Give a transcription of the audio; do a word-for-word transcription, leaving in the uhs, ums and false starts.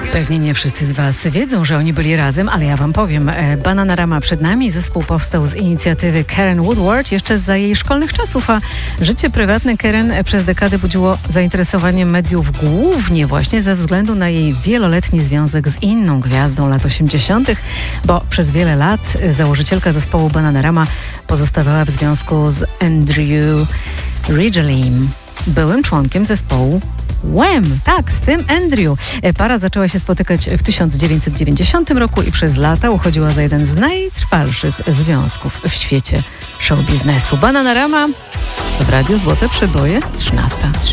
Pewnie nie wszyscy z Was wiedzą, że oni byli razem, ale ja Wam powiem. Bananarama przed nami. Zespół powstał z inicjatywy Karen Woodward jeszcze za jej szkolnych czasów, a życie prywatne Karen przez dekadę budziło zainteresowanie mediów głównie właśnie ze względu na jej wieloletni związek z inną gwiazdą lat osiemdziesiątych, bo przez wiele lat założycielka zespołu Bananarama pozostawała w związku z Andrew Ridgeleyem, byłym członkiem zespołu Wham! Tak, z tym Andrew. Para zaczęła się spotykać w tysiąc dziewięćset dziewięćdziesiątym roku i przez lata uchodziła za jeden z najtrwalszych związków w świecie show biznesu. Bananarama w Radiu Złote Przeboje, trzynasta.